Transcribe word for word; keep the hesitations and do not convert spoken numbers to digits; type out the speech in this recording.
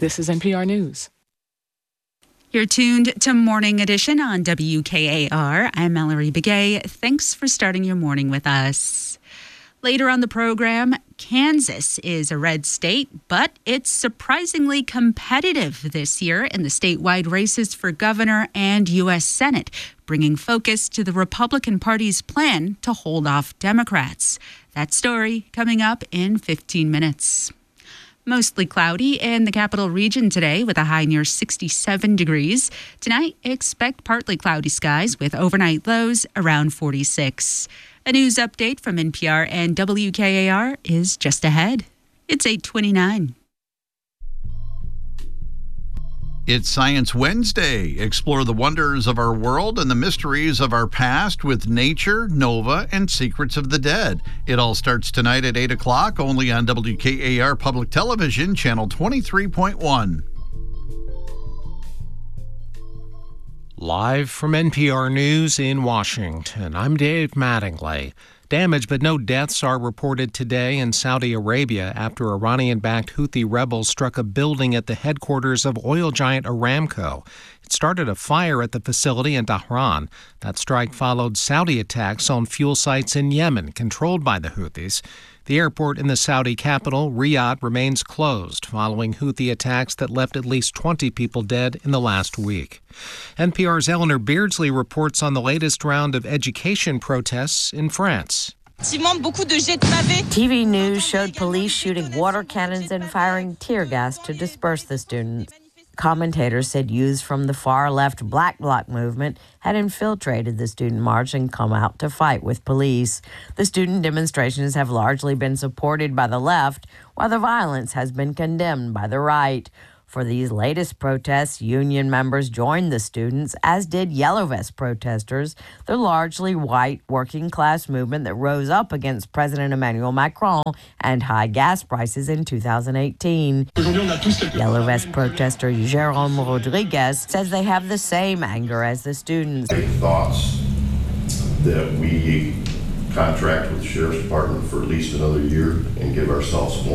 This is N P R News. You're tuned to Morning Edition on W K A R. I'm Mallory Begay. Thanks for starting your morning with us. Later on the program, Kansas is a red state, but it's surprisingly competitive this year in the statewide races for governor and U S Senate, bringing focus to the Republican Party's plan to hold off Democrats. That story coming up in fifteen minutes. Mostly cloudy in the capital region today with a high near sixty-seven degrees. Tonight, expect partly cloudy skies with overnight lows around forty-six. A news update from N P R and W K A R is just ahead. It's eight twenty-nine. It's Science Wednesday. Explore the wonders of our world and the mysteries of our past with nature, Nova, and Secrets of the Dead. It all starts tonight at eight o'clock, only on W K A R Public Television, Channel twenty-three point one. Live from N P R News in Washington, I'm Dave Mattingly. Damage but no deaths are reported today in Saudi Arabia after Iranian-backed Houthi rebels struck a building at the headquarters of oil giant Aramco. It started a fire at the facility in Dhahran. That strike followed Saudi attacks on fuel sites in Yemen, controlled by the Houthis. The airport in the Saudi capital, Riyadh, remains closed following Houthi attacks that left at least twenty people dead in the last week. N P R's Eleanor Beardsley reports on the latest round of education protests in France. T V news showed police shooting water cannons and firing tear gas to disperse the students. Commentators said youths from the far-left Black Bloc movement had infiltrated the student march and come out to fight with police. The student demonstrations have largely been supported by the left, while the violence has been condemned by the right. For these latest protests, union members joined the students, as did Yellow Vest protesters, the largely white working-class movement that rose up against President Emmanuel Macron and high gas prices in two thousand eighteen. Yellow Vest protester Jérôme Rodriguez says they have the same anger as the students. Thoughts that we contract with the Sheriff's Department for at least another year and give ourselves more